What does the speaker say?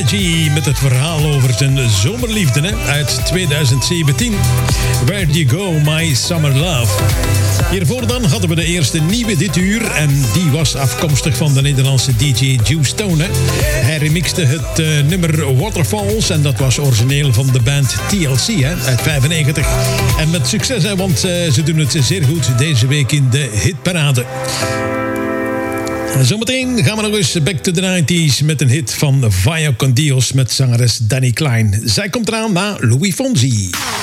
Reggie met het verhaal over zijn zomerliefde uit 2017. Where Do You Go, My Summer Love. Hiervoor dan hadden we de eerste nieuwe dit uur. En die was afkomstig van de Nederlandse DJ Juice Stone. Hij remixte het nummer Waterfalls. En dat was origineel van de band TLC uit 95. En met succes, want ze doen het zeer goed deze week in de hitparade. Zometeen gaan we nog eens back to the 90s met een hit van Vaya con Dios met zangeres Danny Klein. Zij komt eraan na Louis Fonsi.